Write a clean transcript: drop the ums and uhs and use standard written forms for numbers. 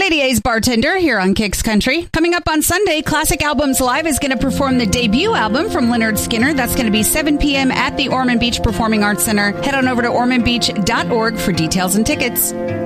Lady A's Bartender here on Kicks Country. Coming up on Sunday, Classic Albums Live is going to perform the debut album from Lynyrd Skynyrd. That's going to be 7 p.m. at the Ormond Beach Performing Arts Center. Head on over to ormondbeach.org for details and tickets.